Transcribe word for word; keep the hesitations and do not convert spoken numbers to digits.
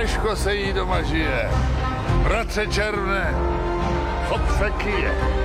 těžko se jí doma žije. Bratře Červné, chod se kyje.